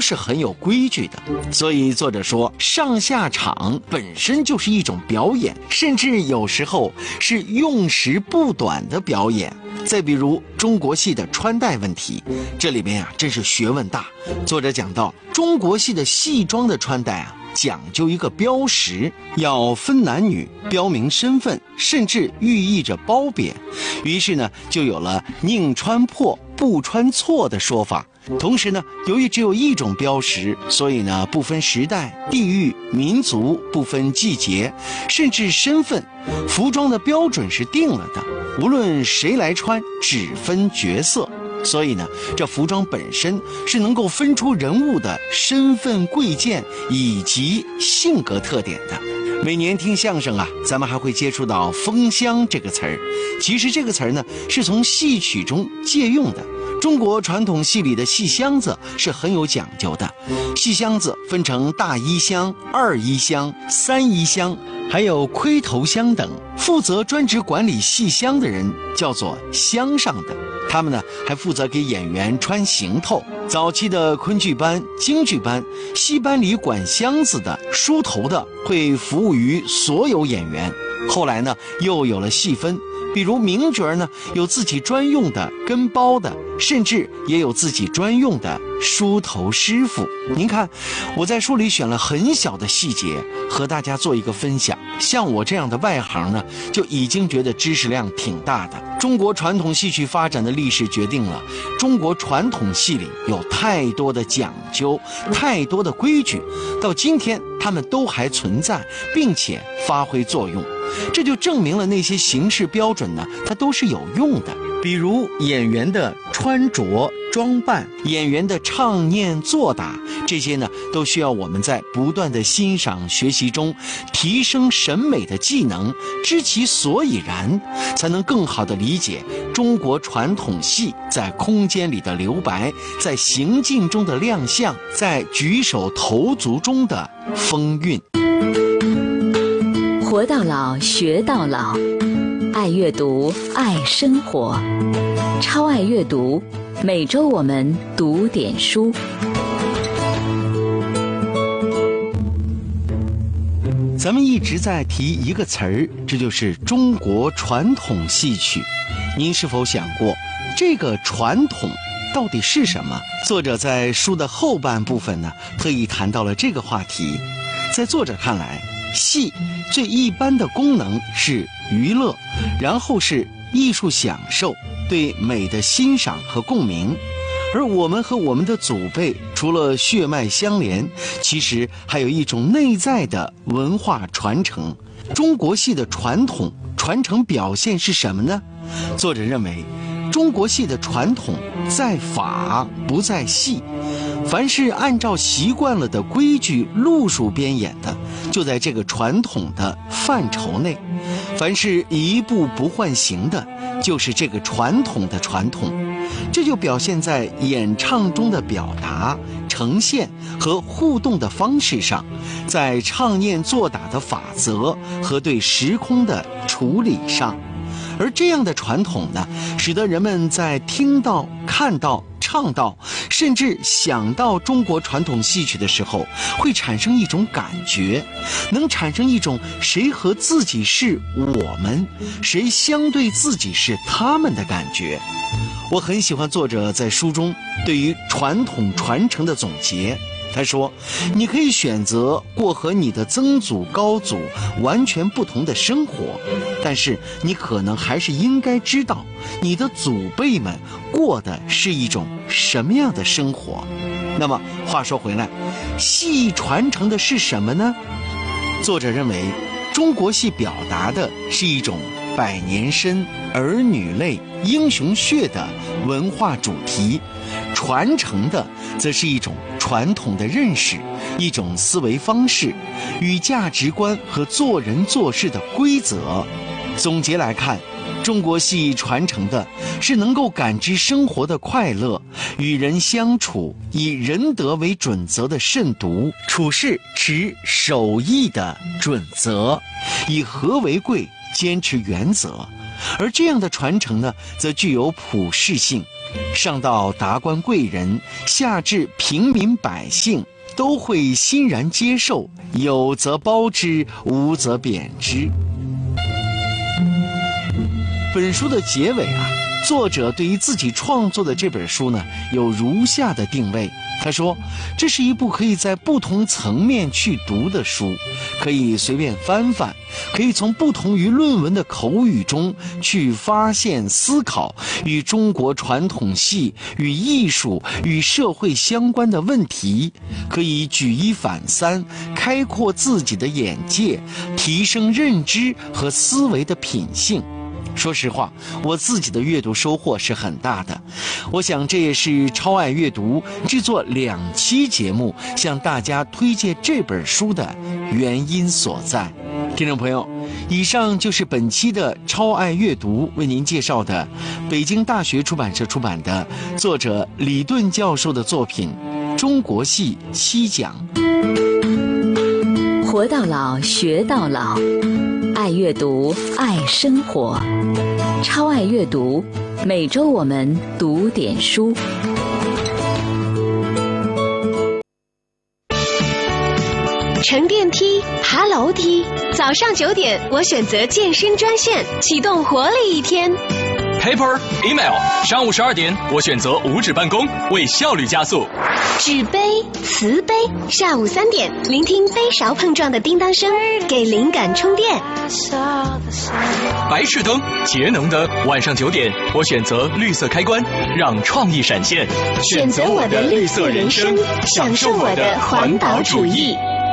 是很有规矩的。所以作者说，上下场本身就是一种表演，甚至有时候是用时不短的表演。再比如中国戏的穿戴问题，这里边真是学问大。作者讲到，中国戏的戏装的穿戴讲究一个标识，要分男女，标明身份，甚至寓意着褒贬。于是呢，就有了宁穿破不穿错的说法。同时呢，由于只有一种标识，所以呢，不分时代、地域、民族，不分季节，甚至身份，服装的标准是定了的，无论谁来穿，只分角色。所以呢，这服装本身是能够分出人物的身份贵贱以及性格特点的。每年听相声咱们还会接触到封箱这个词儿。其实这个词儿呢，是从戏曲中借用的。中国传统戏里的戏箱子是很有讲究的，戏箱子分成大衣箱、二衣箱、三衣箱，还有盔头箱等。负责专职管理戏箱的人叫做箱上的，他们呢还负责给演员穿行头。早期的昆剧班、京剧班，戏班里管箱子的、梳头的会服务于所有演员。后来呢，又有了细分，比如名角呢有自己专用的跟包的，甚至也有自己专用的梳头师傅。您看，我在书里选了很小的细节和大家做一个分享。像我这样的外行呢，就已经觉得知识量挺大的。中国传统戏曲发展的历史决定了中国传统戏里有太多的讲究，太多的规矩，到今天它们都还存在，并且发挥作用。这就证明了那些形式标准呢，它都是有用的。比如演员的穿着装扮，演员的唱念作打，这些呢都需要我们在不断的欣赏学习中提升审美的技能，知其所以然，才能更好地理解中国传统戏在空间里的留白，在行进中的亮相，在举手投足中的风韵。 活到老，学到老，爱阅读，爱生活，超爱阅读，每周我们读点书。 咱们一直在提一个词儿，这就是中国传统戏曲。您是否想过，这个传统到底是什么？作者在书的后半部分呢，特意谈到了这个话题。在作者看来，戏最一般的功能是娱乐，然后是艺术享受，对美的欣赏和共鸣。而我们和我们的祖辈除了血脉相连，其实还有一种内在的文化传承。中国戏的传统传承表现是什么呢？作者认为，中国戏的传统在法不在戏，凡是按照习惯了的规矩路数编演的，就在这个传统的范畴内；凡是一步不换形的，就是这个传统的传统。这就表现在演唱中的表达、呈现和互动的方式上，在唱念作打的法则和对时空的处理上。而这样的传统呢，使得人们在听到、看到、唱到，甚至想到中国传统戏曲的时候，会产生一种感觉，能产生一种谁和自己是我们，谁相对自己是他们的感觉。我很喜欢作者在书中对于传统传承的总结。他说，你可以选择过和你的曾祖高祖完全不同的生活，但是你可能还是应该知道你的祖辈们过的是一种什么样的生活。那么话说回来，戏传承的是什么呢？作者认为，中国戏表达的是一种百年身、儿女泪、英雄血的文化主题，传承的则是一种传统的认识，一种思维方式与价值观和做人做事的规则。总结来看，中国戏传承的是能够感知生活的快乐，与人相处以仁德为准则的慎独，处事持守义的准则，以和为贵，坚持原则。而这样的传承呢，则具有普适性， 上到达官贵人，下至平民百姓，都会欣然接受，有则褒之，无则贬之。本书的结尾作者对于自己创作的这本书呢，有如下的定位。他说，这是一部可以在不同层面去读的书，可以随便翻翻，可以从不同于论文的口语中去发现思考与中国传统戏、与艺术、与社会相关的问题，可以举一反三，开阔自己的眼界，提升认知和思维的品性。说实话，我自己的阅读收获是很大的。我想这也是超爱阅读制作2期节目向大家推荐这本书的原因所在。听众朋友，以上就是本期的超爱阅读为您介绍的北京大学出版社出版的作者李顿教授的作品《中国戏7讲》。 活到老，学到老，爱阅读，爱生活，超爱阅读，每周我们读点书。 乘电梯，爬楼梯，早上9点，我选择健身专线，启动活力一天。 Paper, email， 上午12点，我选择无纸办公，为效率加速。 纸杯、瓷杯，下午3点，聆听杯勺碰撞的叮当声，给灵感充电。 白炽灯，节能灯，晚上9点，我选择绿色开关，让创意闪现。 选择我的绿色人生，享受我的环保主义。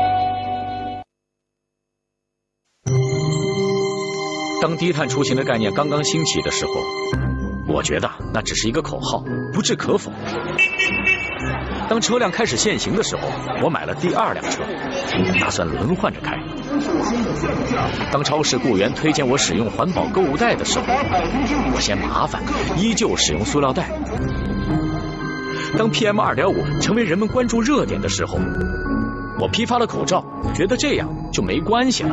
当低碳出行的概念刚刚兴起的时候，我觉得那只是一个口号，不置可否。当车辆开始限行的时候，我买了第2辆车，打算轮换着开。当超市雇员推荐我使用环保购物袋的时候，我嫌麻烦，依旧使用塑料袋。当 PM2.5 成为人们关注热点的时候，我批发了口罩，觉得这样就没关系了。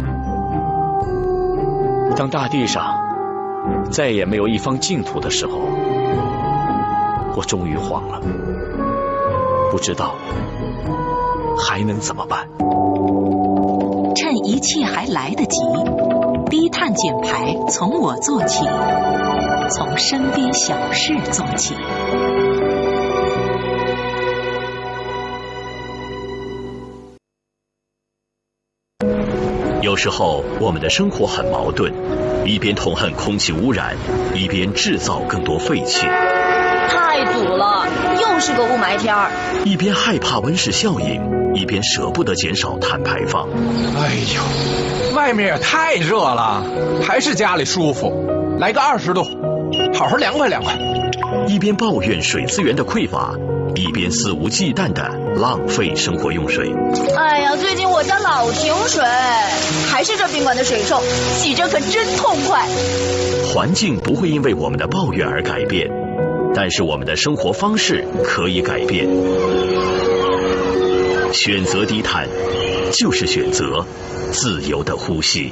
当大地上再也没有一方净土的时候，我终于慌了，不知道还能怎么办。 趁一切还来得及，低碳减排从我做起，从身边小事做起。 有时候我们的生活很矛盾，一边痛恨空气污染，一边制造更多废气。 太堵了，又是个雾霾天儿。 一边害怕温室效应，一边舍不得减少碳排放。 哎呦，外面也太热了，还是家里舒服。来个20度，好好凉快凉快。 一边抱怨水资源的匮乏，一边肆无忌惮地浪费生活用水。 哎呀，最近我家老停水，还是这宾馆的水臭，洗着可真痛快。 环境不会因为我们的抱怨而改变，但是我们的生活方式可以改变。选择低碳，就是选择自由的呼吸。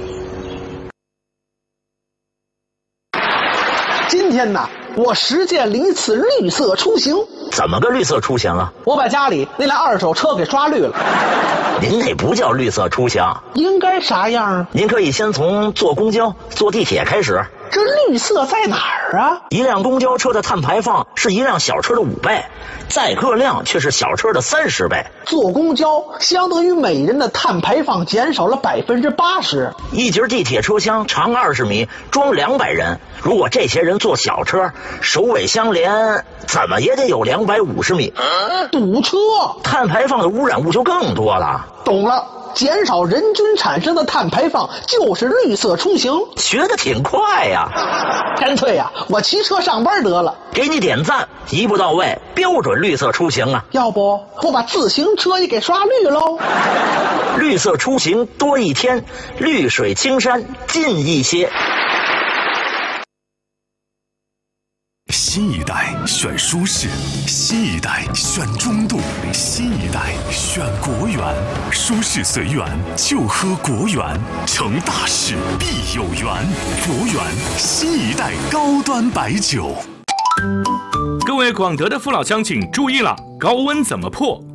今天呢，我实践了一次绿色出行。 怎么个绿色出行啊？ 我把家里那辆2手车给刷绿了。 您那不叫绿色出行， 应该啥样啊？ 您可以先从坐公交、坐地铁开始。 这绿色在哪儿啊？ 一辆公交车的碳排放是一辆小车的5倍，载客量却是小车的30倍。 坐公交相当于每人的碳排放减少了80%。 一节地铁车厢长20米，装200人。如果这些人坐小车，首尾相连，怎么也得有250米。 堵车， 碳排放的污染物就更多了。 懂了。减少人均产生的碳排放就是绿色出行。 学得挺快呀！ 干脆呀，我骑车上班得了。 给你点赞，一步到位，标准绿色出行啊！ 要不我把自行车也给刷绿喽？ 绿色出行多一天，绿水青山近一些。 新一代选舒适，新一代选中度，新一代选国源。舒适随缘，就喝国源，成大事必有缘。国源新一代高端白酒。 各位广德的父老乡亲注意了，高温怎么破？